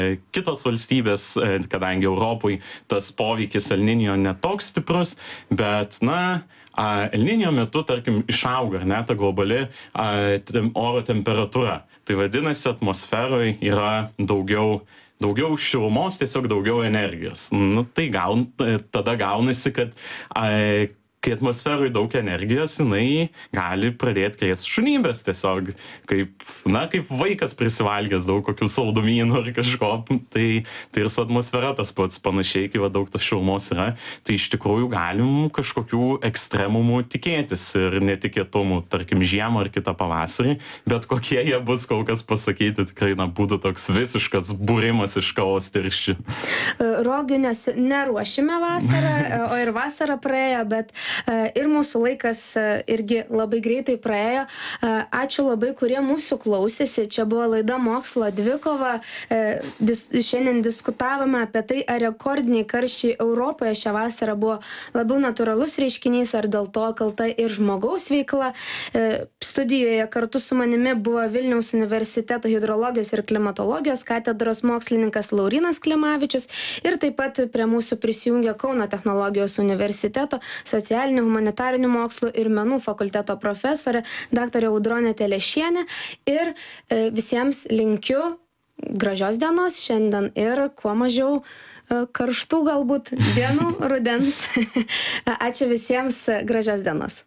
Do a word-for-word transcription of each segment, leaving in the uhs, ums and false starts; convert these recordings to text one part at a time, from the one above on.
kitos valstybės, kadangi Europai tas poveikis El Niño netoks stiprus, bet, na, El Niño metu, tarkim, išauga, ne, ta globali oro temperatūra. Tai vadinasi, atmosferoje yra daugiau daugiau šilumos, tiesiog daugiau energijos. Nu, tai gaun, tada gaunasi, kad ai, kai atmosferoje daug energijos, jinai gali pradėti krėsti šunybės tiesiog, kaip, na, kaip vaikas prisivalgęs daug kokių saldumynų ar kažko, tai, tai ir su atmosfera tas pats panašiai, kai va, daug tos šilumos yra, tai iš tikrųjų galim kažkokių ekstremumų tikėtis ir netikėtumų, tarkim, žiemą ar kitą pavasarį, bet kokie jie bus, kol kas pasakyti, tikrai, na, būtų toks visiškas būrimas iš kavos tirščių. Rogių nes neruošime vasarą, o ir vasara praėjo, bet ir mūsų laikas irgi labai greitai praėjo. Ačiū labai, kurie mūsų klausėsi. Čia buvo laida Mokslo dvikova. Šiandien diskutavome apie tai, ar rekordiniai karščiai Europoje šią vasarą buvo labiau natūralus reiškinys, ar dėl to kalta ir žmogaus veikla. Studijoje kartu su manimi buvo Vilniaus universiteto hidrologijos ir klimatologijos katedros mokslininkas Laurynas Klimavičius ir taip pat prie mūsų prisijungė Kauno technologijos universiteto socialinio humanitarinių mokslų ir menų fakulteto profesorė daktarė Audronė Telešienė ir visiems linkiu gražios dienos šiandien ir kuo mažiau karštų galbūt dienų rudens. Ačiū visiems, gražios dienos.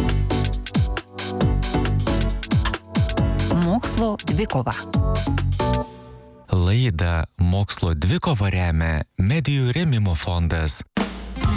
Mokslo dvikova. Laidą Mokslo dvikova remia Medijų rėmimo fondas.